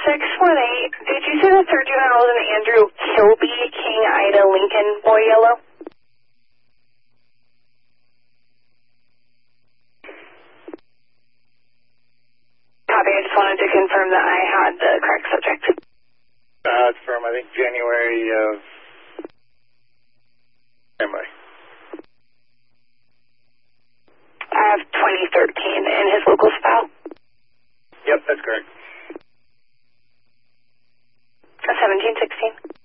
Did you say the third juvenile was an Andrew Kilby, King Ida Lincoln, boy yellow? Copy, I just wanted to confirm that I had the correct subject. It's from, I think, January of... Anyway. I have 2013 in his local file. Yep, that's correct. 1716.